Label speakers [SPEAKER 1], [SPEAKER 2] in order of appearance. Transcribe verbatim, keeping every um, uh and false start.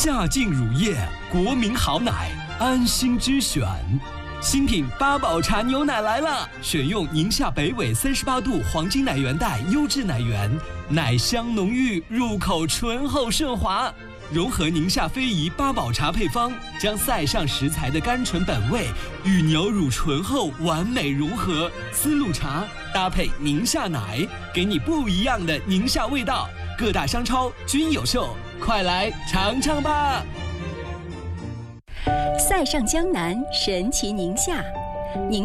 [SPEAKER 1] 夏净乳业，国民好奶，安心之选。新品八宝茶牛奶来了，选用宁夏北纬三十八度黄金奶源带优质奶源，奶香浓郁，入口醇厚顺滑。融合宁夏非遗八宝茶配方，将塞上食材的甘醇本味与牛乳醇厚完美融合，丝路茶搭配宁夏奶，给你不一样的宁夏味道。各大商超均有售，快来尝尝吧！
[SPEAKER 2] 塞上江南，神奇宁夏，宁。